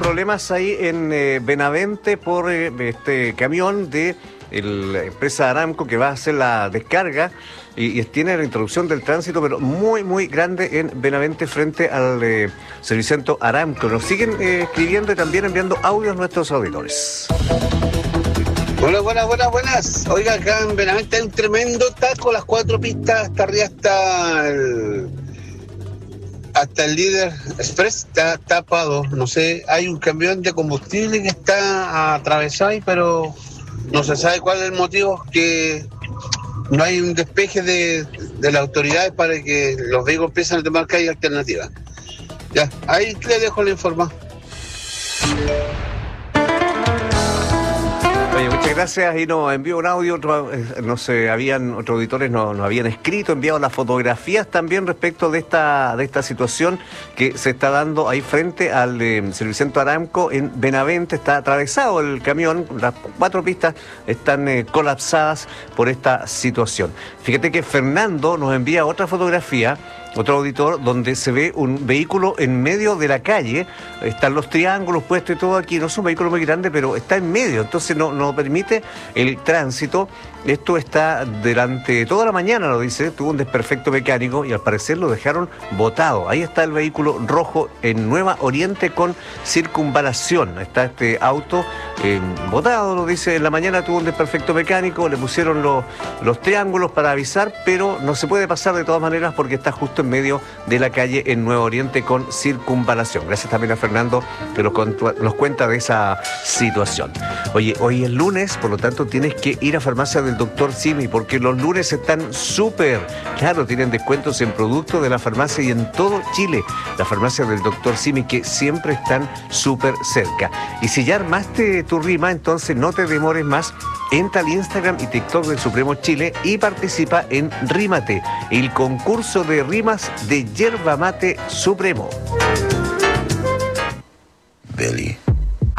problemas ahí en Benavente por este camión de la empresa Aramco que va a hacer la descarga y tiene la interrupción del tránsito, pero muy grande en Benavente frente al Servicentro Aramco. Nos siguen escribiendo y también enviando audios nuestros auditores. Hola, buenas. Oiga, acá en Benavente hay un tremendo taco, las 4 pistas hasta arriba, hasta el Líder Express está tapado. No sé, hay un camión de combustible que está atravesado ahí, pero no se sabe cuál es el motivo, que no hay un despeje de las autoridades para que los vehículos empiecen a tomar calle alternativa. Ya, ahí le dejo la información. Oye, muchas gracias. Y nos envió un audio, otros auditores nos habían escrito, enviado las fotografías también respecto de esta situación que se está dando ahí frente al Servicentro Aramco en Benavente. Está atravesado el camión, las 4 pistas están colapsadas por esta situación. Fíjate que Fernando nos envía otra fotografía, otro auditor, donde se ve un vehículo en medio de la calle. Están los triángulos puestos y todo aquí. No es un vehículo muy grande, pero está en medio, entonces no permite el tránsito. Esto está durante toda la mañana, lo dice, tuvo un desperfecto mecánico y al parecer lo dejaron botado. Ahí está el vehículo rojo en Nueva Oriente con circunvalación. Está este auto botado, lo dice, en la mañana tuvo un desperfecto mecánico, le pusieron los triángulos para avisar, pero no se puede pasar de todas maneras porque está justo en medio de la calle en Nueva Oriente con circunvalación. Gracias también a Fernando que nos cuenta de esa situación. Oye, hoy es lunes, por lo tanto tienes que ir a farmacia del Dr. Simi, porque los lunes están súper, claro, tienen descuentos en productos de la farmacia y en todo Chile. La farmacia del Dr. Simi, que siempre están súper cerca. Y si ya armaste tu rima, entonces no te demores más. Entra al Instagram y TikTok del Supremo Chile y participa en Rímate, el concurso de rimas de Yerba Mate Supremo. Billy.